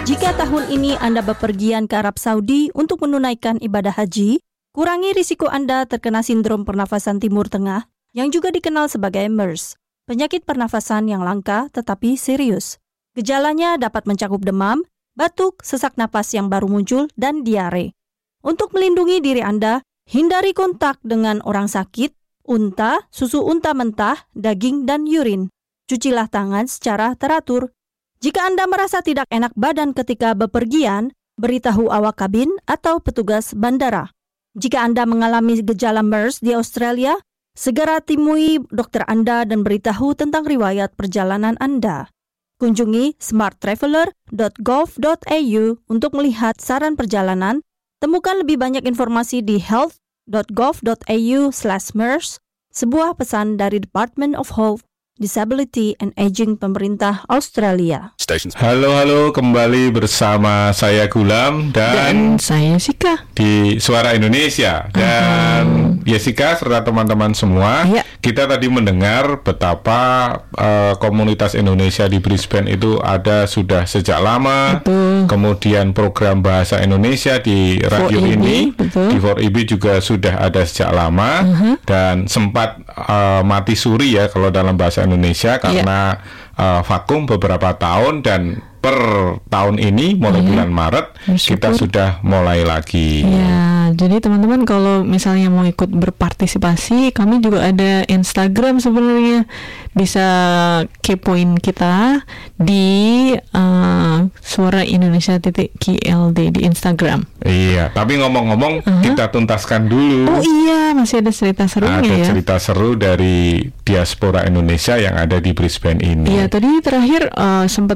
Jika tahun ini Anda bepergian ke Arab Saudi untuk menunaikan ibadah haji, kurangi risiko Anda terkena sindrom pernafasan Timur Tengah yang juga dikenal sebagai MERS, penyakit pernafasan yang langka tetapi serius. Gejalanya dapat mencakup demam, batuk, sesak napas yang baru muncul, dan diare. Untuk melindungi diri Anda, hindari kontak dengan orang sakit, unta, susu unta mentah, daging, dan yurin. Cucilah tangan secara teratur. Jika Anda merasa tidak enak badan ketika bepergian, beritahu awak kabin atau petugas bandara. Jika Anda mengalami gejala MERS di Australia, segera temui dokter Anda dan beritahu tentang riwayat perjalanan Anda. Kunjungi smarttraveler.gov.au untuk melihat saran perjalanan. Temukan lebih banyak informasi di health.gov.au/MERS, sebuah pesan dari Department of Health, Disability and Aging Pemerintah Australia. Halo, kembali bersama saya Gulam dan saya Sika di Suara Indonesia. Dan Jessica serta teman-teman semua, kita tadi mendengar betapa komunitas Indonesia di Brisbane itu ada sudah sejak lama. Betul. Kemudian program bahasa Indonesia di radio 4EB, ini betul. di 4EB juga sudah ada sejak lama. Dan sempat mati suri ya kalau dalam bahasa Indonesia karena vakum beberapa tahun, dan per tahun ini mulai bulan Maret kita sudah mulai lagi. Ya, jadi teman-teman kalau misalnya mau ikut berpartisipasi, kami juga ada Instagram sebenarnya. Bisa kepoin kita di Suara Indonesia.KLD di Instagram. Iya, tapi ngomong-ngomong kita tuntaskan dulu. Oh iya, masih ada cerita serunya ada ya. cerita seru dari diaspora Indonesia yang ada di Brisbane ini. Iya, tadi terakhir sempat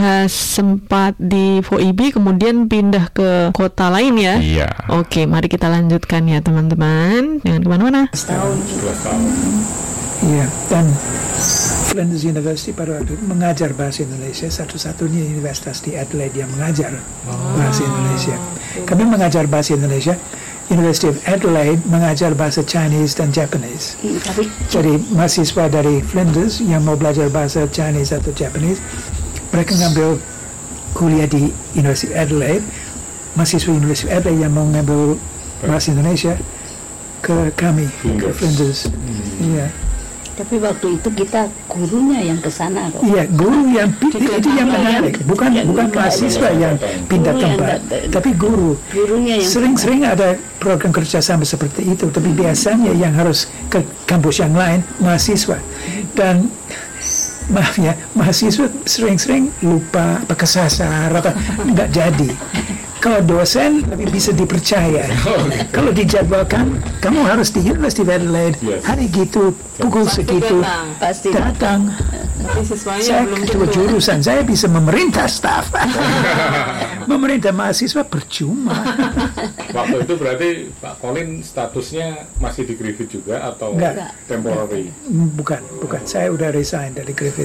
di 4EB, kemudian pindah ke kota lain ya. Iya. Oke, mari kita lanjutkan ya teman-teman. Jangan kemana-mana. 11 tahun. Iya, dan Flinders University pada waktu itu mengajar bahasa Indonesia, satu-satunya universitas di Adelaide yang mengajar bahasa Indonesia. Kami mengajar bahasa Indonesia, University of Adelaide mengajar bahasa Chinese dan Japanese. Jadi mahasiswa dari Flinders yang mau belajar bahasa Chinese atau Japanese, mereka ngambil kuliah di University of Adelaide. Mahasiswa University of Adelaide yang mau ngambil bahasa Indonesia ke kami, ke Flinders. Iya. Tapi waktu itu kita gurunya yang ke sana kok. Iya, guru yang itu yang menarik. Bukan mahasiswa yang pindah tempat, tapi guru. Gurunya yang Sering-sering ada program kerjasama seperti itu, tapi biasanya yang harus ke kampus yang lain mahasiswa. Dan maaf ya, mahasiswa sering-sering lupa, kesasar, nggak jadi. Kalau dosen lebih bisa dipercaya. Kalau dijadwalkan, kamu harus di University of Adelaide hari gitu, pukul segitu, pasti datang. Tapi siswanya Saya belum ketua jurusan, saya bisa memerintah staf. Memerintah mahasiswa percuma. Waktu itu berarti Pak Colin statusnya masih di Griffith juga atau Enggak. temporary? Bukan. Saya udah resign dari Griffith.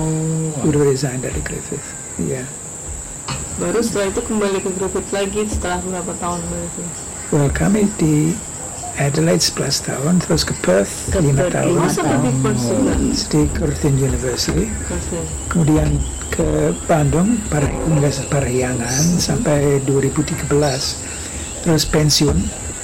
Iya. Baru setelah itu kembali ke Griffith lagi setelah berapa tahun berarti? Well, kami di Adelaide 11 tahun, terus ke Perth 5 tahun. Masa pergi Perth juga? Di Curtin University. Perth. Kemudian ke Bandung, Universitas Parahyangan sampai 2013. Terus pensiun,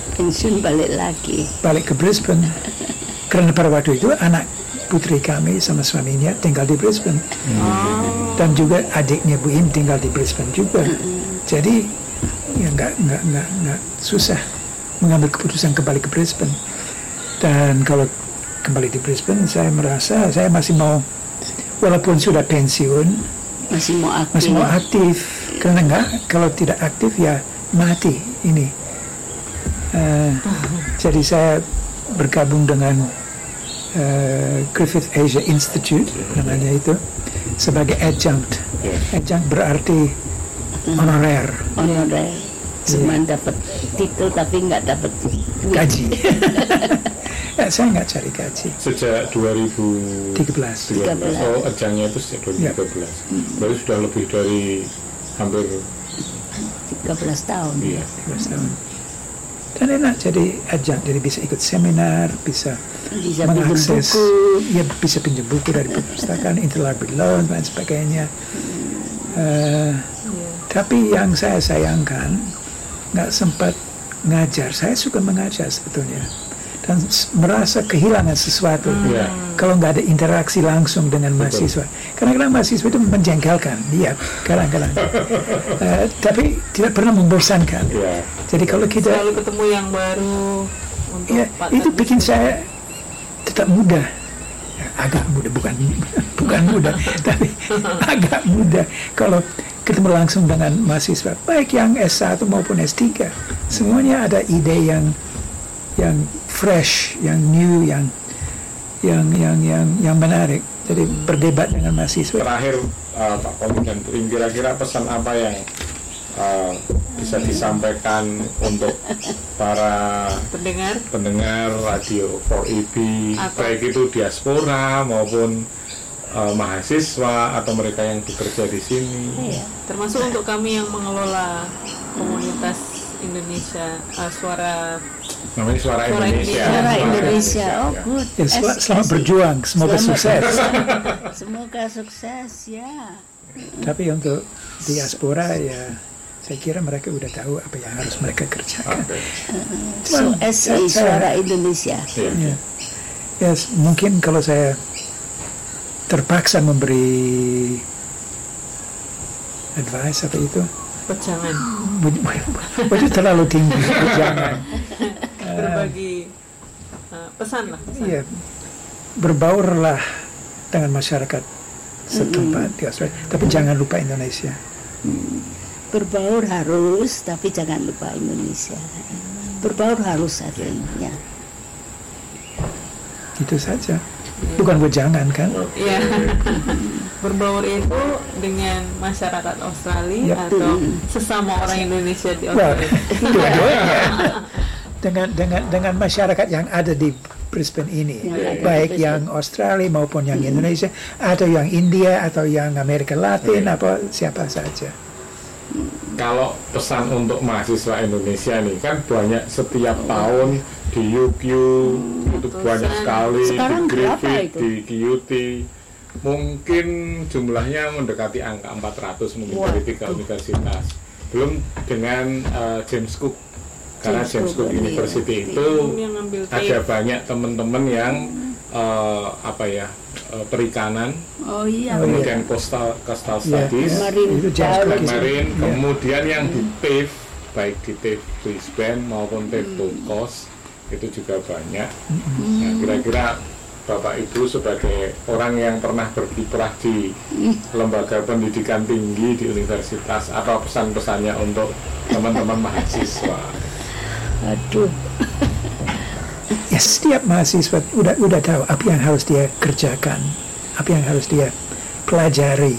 balik ke Brisbane. Karena pada waktu itu anak putri kami sama suaminya tinggal di Brisbane. Dan juga adiknya Bu Im tinggal di Brisbane juga. Jadi ya nggak susah mengambil keputusan kembali ke Brisbane. Dan kalau kembali di Brisbane, saya merasa saya masih mau, walaupun sudah pensiun, masih mau aktif. Karena kalau tidak aktif ya mati ini. Jadi saya bergabung dengan Griffith Asia Institute namanya itu sebagai adjunct. Adjunct berarti honorer. Cuma dapat titel tapi nggak dapat gaji. Saya nggak cari gaji. Sejak 2013. Oh, adjungnya itu sejak 2013. Berarti sudah lebih dari hampir 13 tahun. Iya. 13 tahun. Dan enak jadi adjunct, jadi bisa ikut seminar, bisa mengakses, ya bisa pinjam buku dari perpustakaan, interlibrary loan dan sebagainya. Tapi yang saya sayangkan nggak sempat ngajar. Saya suka mengajar sebetulnya dan merasa kehilangan sesuatu kalau nggak ada interaksi langsung dengan mahasiswa. Kadang-kadang mahasiswa itu menjengkelkan, dia kadang-kadang, tapi tidak pernah membosankan. Jadi kalau kita selalu ketemu yang baru untuk itu bikin saya tetap muda. Agak muda, bukan muda, tapi agak muda kalau ketemu langsung dengan mahasiswa, baik yang S1 maupun S3. Semuanya ada ide yang fresh, yang new, yang menarik. Jadi berdebat dengan mahasiswa. Terakhir Pak Colin dan Bu Im, kira-kira pesan apa yang bisa disampaikan untuk para pendengar radio 4EB, baik itu diaspora maupun mahasiswa atau mereka yang bekerja di sini, termasuk untuk kami yang mengelola komunitas Indonesia, Suara Indonesia. Oh, good. Selamat berjuang, semoga sukses. Semoga sukses ya. Tapi untuk diaspora ya, saya kira mereka udah tahu apa yang harus mereka kerjakan. Suara Indonesia. Yes, mungkin kalau saya terpaksa memberi advice apa itu? Jangan. Itu terlalu tinggi. Jangan. Berbagi pesan lah. Iya, berbaurlah dengan masyarakat setempat di Australia, tapi jangan lupa Indonesia. Berbaur harus, tapi jangan lupa Indonesia. Berbaur harus artinya. Itu saja. Bukan jangan kan? Iya. Berbaur itu dengan masyarakat Australia atau sesama orang Indonesia di Australia. Dengan masyarakat yang ada di Brisbane ini, baik yang Australia maupun yang Indonesia, atau yang India atau yang Amerika Latin, apa siapa saja. Kalau pesan untuk mahasiswa Indonesia nih, kan banyak setiap tahun di UQ itu banyak sekali, sekarang di Griffith, itu? di QUT, mungkin jumlahnya mendekati angka 400 mungkin dari 3 universitas. Belum dengan James Cook, karena James Cook University itu ada banyak teman-teman yang perikanan, kemudian coastal studies, marine, kemudian yang di TAFE, baik di TAFE Brisbane maupun TAFE Gold Coast itu juga banyak. Nah, kira-kira Bapak Ibu sebagai orang yang pernah berkiprah di lembaga pendidikan tinggi di universitas, apa pesan-pesannya untuk teman-teman mahasiswa? Aduh. Ya, setiap mahasiswa udah tahu apa yang harus dia kerjakan, apa yang harus dia pelajari.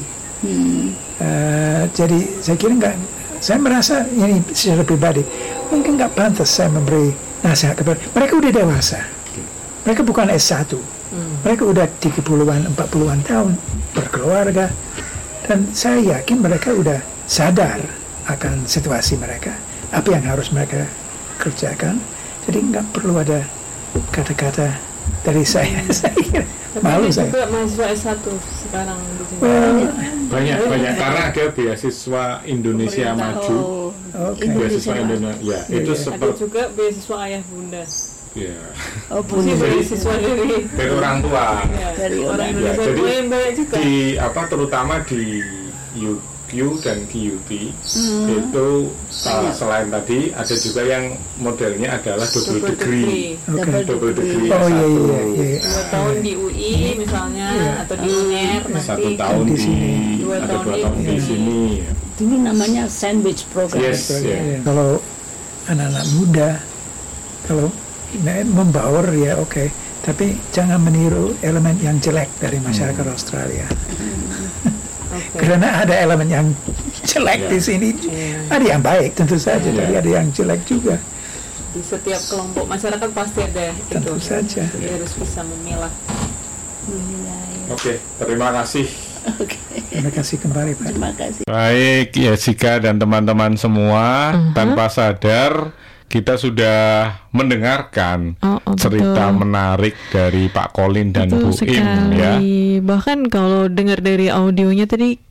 Jadi saya kira saya merasa ini secara pribadi mungkin nggak pantas saya memberi nasihat kepada mereka. Udah dewasa, mereka bukan S1, mereka udah 30-an 40-an tahun berkeluarga, dan saya yakin mereka udah sadar akan situasi mereka, apa yang harus mereka kerjakan. Jadi nggak perlu ada kata-kata dari saya. Saya kira malu saya. Juga mahasiswa S1 sekarang di sini. Banyak karena ada beasiswa Indonesia Maju. Beasiswa Indonesia. Itu seperti juga beasiswa ayah bunda. Iya. Bunda. Beasiswa dari orang tua. Dari orang Indonesia. Jadi banyak juga. Terutama di UQ dan QUT itu selain tadi ada juga yang modelnya adalah double degree. Double degree. Oh iya. 2 tahun di UI misalnya, atau di UNER nanti. 1 tahun di sini, ada 2 tahun di sini. Ini namanya sandwich program. Yes, Kalau anak-anak muda, kalau membaur ya oke, tapi jangan meniru elemen yang jelek dari masyarakat Australia. Karena ada elemen yang jelek di sini, ada yang baik tentu saja, tapi ada yang jelek juga. Di setiap kelompok masyarakat pasti ada tentu itu. saja. Jadi harus bisa memilah. Oke, terima kasih. Terima kasih kembali, Pak. Terima kasih. Baik, Jessica dan teman-teman semua, tanpa sadar kita sudah mendengarkan cerita menarik dari Pak Colin dan Bu Im ya. Bahkan kalau dengar dari audionya tadi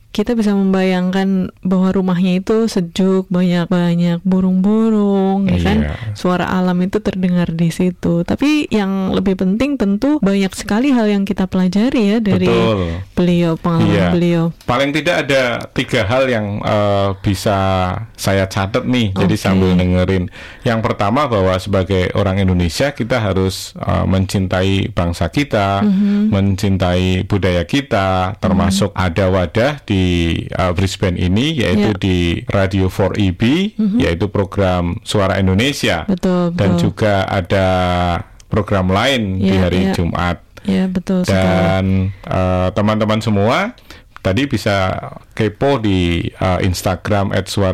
kita bisa membayangkan bahwa rumahnya itu sejuk, banyak burung-burung, ya kan? Suara alam itu terdengar di situ. Tapi yang lebih penting tentu banyak sekali hal yang kita pelajari ya dari beliau, pengalaman beliau. Paling tidak ada 3 hal yang bisa saya catat nih. Jadi sambil dengerin. Yang pertama bahwa sebagai orang Indonesia kita harus mencintai bangsa kita, mencintai budaya kita, termasuk ada wadah di Brisbane ini, yaitu di Radio 4EB, yaitu program Suara Indonesia. Betul. Dan juga ada program lain di hari Jumat. Ya, betul. Dan teman-teman semua tadi bisa kepo di Instagram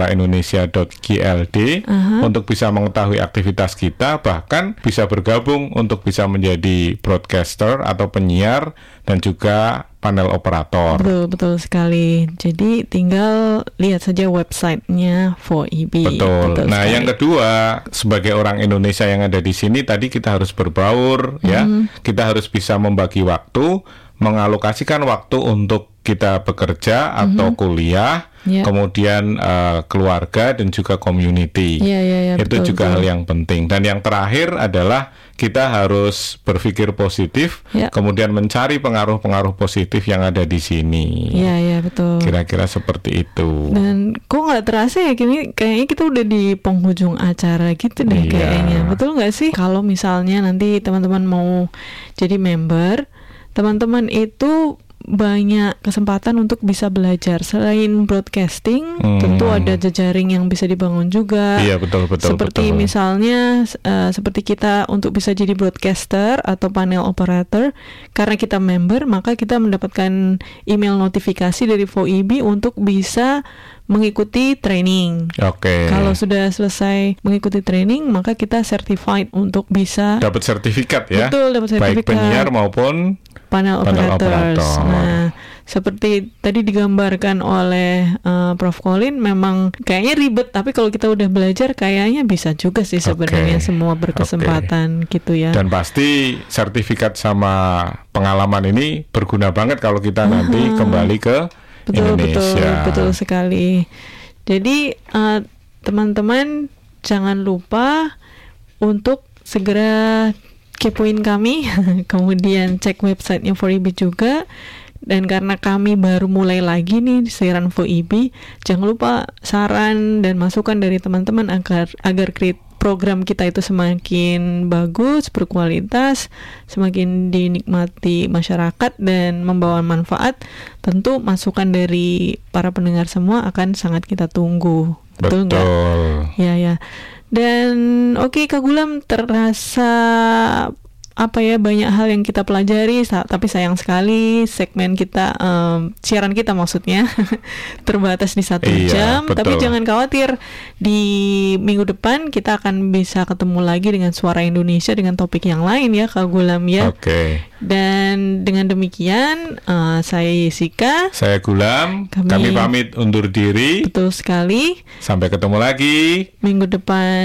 @suaraindonesia.gld untuk bisa mengetahui aktivitas kita, bahkan bisa bergabung untuk bisa menjadi broadcaster atau penyiar dan juga panel operator. Betul sekali. Jadi tinggal lihat saja websitenya 4EB. Betul. Nah, yang kedua, sebagai orang Indonesia yang ada di sini, tadi kita harus berbaur, ya. Kita harus bisa membagi waktu, mengalokasikan waktu untuk kita bekerja atau kuliah, kemudian keluarga dan juga community. Itu juga hal yang penting. Dan yang terakhir adalah kita harus berpikir positif, kemudian mencari pengaruh-pengaruh positif yang ada di sini. Iya, betul. Kira-kira seperti itu. Dan kok nggak terasa ya, kayaknya kita udah di penghujung acara gitu deh kayaknya. Betul nggak sih? Kalau misalnya nanti teman-teman mau jadi member, teman-teman itu banyak kesempatan untuk bisa belajar. Selain broadcasting, tentu ada jejaring yang bisa dibangun juga. Iya, betul. Seperti misalnya seperti kita untuk bisa jadi broadcaster atau panel operator, karena kita member, maka kita mendapatkan email notifikasi dari 4EB untuk bisa mengikuti training. Kalau sudah selesai mengikuti training, maka kita certified untuk bisa dapat sertifikat ya. Betul, dapat sertifikat. Baik penyiar maupun panel operators. Nah, seperti tadi digambarkan oleh Prof. Colin, memang kayaknya ribet, tapi kalau kita udah belajar kayaknya bisa juga sih sebenarnya semua berkesempatan gitu ya. Dan pasti sertifikat sama pengalaman ini berguna banget kalau kita nanti kembali ke Indonesia. Betul sekali. Jadi teman-teman jangan lupa untuk segera kepoin kami, kemudian cek websitenya 4EB juga. Dan karena kami baru mulai lagi nih siaran 4EB, jangan lupa saran dan masukan dari teman-teman agar program kita itu semakin bagus, berkualitas, semakin dinikmati masyarakat dan membawa manfaat. Tentu masukan dari para pendengar semua akan sangat kita tunggu. Betul nggak? Ya. Dan Kak Gulam, terasa banyak hal yang kita pelajari, tapi sayang sekali segmen kita, siaran kita maksudnya terbatas di 1 jam. Betul. Tapi jangan khawatir, di minggu depan kita akan bisa ketemu lagi dengan Suara Indonesia dengan topik yang lain ya Kak Gulam ya. Dan dengan demikian saya Jessica, saya Gulam, kami pamit undur diri. Betul sekali. Sampai ketemu lagi minggu depan.